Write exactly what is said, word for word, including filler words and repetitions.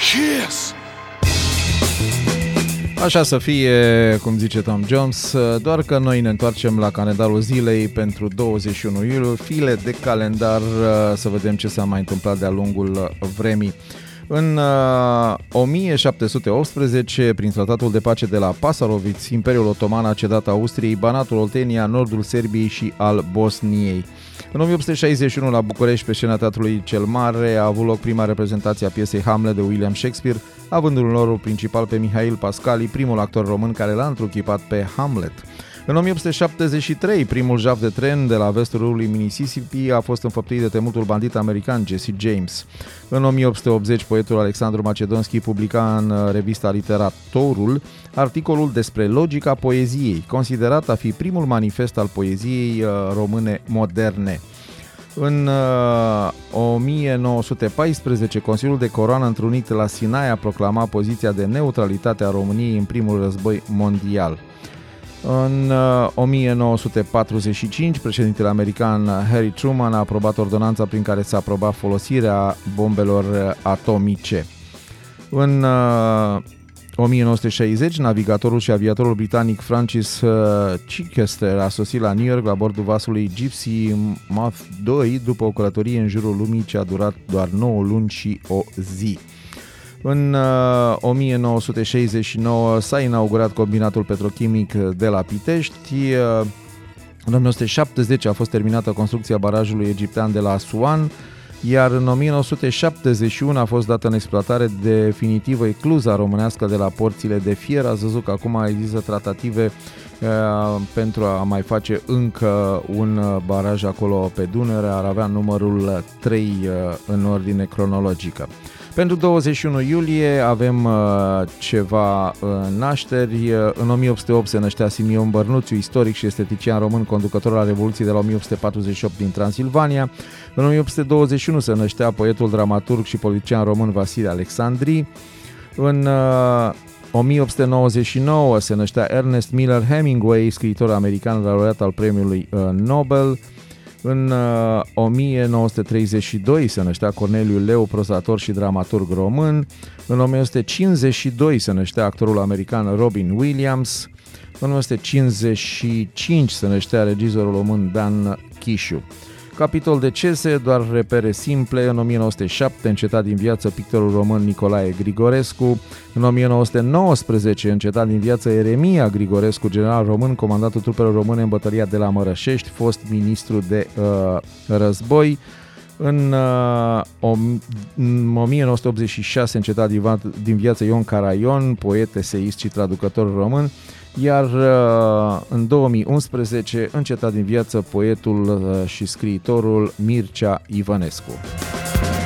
Kiss! Așa să fie, cum zice Tom Jones, doar că noi ne întoarcem la calendarul zilei pentru douăzeci și unu iulie, file de calendar să vedem ce s-a mai întâmplat de-a lungul vremii. În uh, o mie șapte sute optsprezece, prin tratatul de pace de la Pasaroviț, Imperiul Otoman a cedat Austriei Banatul, Oltenia, nordul Serbiei și al Bosniei. În o mie opt sute șaizeci și unu, la București, pe scena Teatrului cel Mare, a avut loc prima reprezentație a piesei Hamlet de William Shakespeare, având în rolul principal pe Mihail Pascali, primul actor român care l-a întruchipat pe Hamlet. În o mie opt sute șaptezeci și trei, primul jaf de tren de la vestul râului Mississippi a fost înfăptuit de temutul bandit american Jesse James. În o mie opt sute optzeci, poetul Alexandru Macedonski publica în revista Literatorul articolul despre logica poeziei, considerat a fi primul manifest al poeziei române moderne. În uh, o mie nouă sute paisprezece, Consiliul de Coroană întrunit la Sinai a proclamat poziția de neutralitate a României în primul război mondial. În uh, o mie nouă sute patruzeci și cinci, președintele american Harry Truman a aprobat ordonanța prin care s-a aprobat folosirea bombelor atomice. În uh, o mie nouă sute șaizeci, navigatorul și aviatorul britanic Francis Chichester a sosit la New York la bordul vasului Gypsy Moth doi după o călătorie în jurul lumii ce a durat doar nouă luni și o zi. În uh, o mie nouă sute șaizeci și nouă s-a inaugurat combinatul petrochimic de la Pitești. Uh, în o mie nouă sute șaptezeci a fost terminată construcția barajului egiptean de la Asuan, iar în o mie nouă sute șaptezeci și unu a fost dată în exploatare definitivă ecluza românească de la porțile de fier. Ați văzut că acum există tratative uh, pentru a mai face încă un baraj acolo pe Dunăre, ar avea numărul trei uh, în ordine cronologică. Pentru douăzeci și unu iulie avem uh, ceva uh, nașteri. În o mie opt sute opt se năștea Simion Bărnuțiu, istoric și estetician român, conducător al Revoluției de la o mie opt sute patruzeci și opt din Transilvania. În o mie opt sute douăzeci și unu se năștea poetul, dramaturg și politician român Vasile Alexandri. În uh, o mie opt sute nouăzeci și nouă se năștea Ernest Miller Hemingway, scriitor american, laureat al premiului uh, Nobel. În uh, o mie nouă sute treizeci și doi se năștea Corneliu Leu, prozator și dramaturg român. În o mie nouă sute cincizeci și doi se năștea actorul american Robin Williams. În o mie nouă sute cincizeci și cinci se năștea regizorul român Dan Chișu. Capitol decese, doar repere simple. În o mie nouă sute șapte încetat din viață pictorul român Nicolae Grigorescu. În o mie nouă sute nouăsprezece încetat din viață Eremia Grigorescu, general român, comandatul trupelor române în bătălia de la Mărășești, fost ministru de uh, război. În uh, o mie nouă sute optzeci și șase încetat din, va- din viață Ion Caraion, poet, eseist și traducător român. Iar uh, în două mii unsprezece încetat din viață poetul uh, și scriitorul Mircea Ivănescu.